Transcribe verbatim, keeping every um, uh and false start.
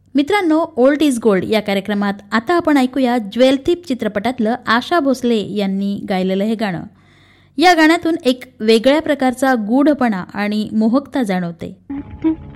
मित्रांनो, old is gold या कार्यक्रमात आता आपण ऐकूया ज्वेल थिप चित्रपटातलं आशा भोसले यांनी गायलेलं हे गाणं. या गाण्यातून एक वेगळ्या प्रकारचा गूढपणा आणि मोहकता जाणवते.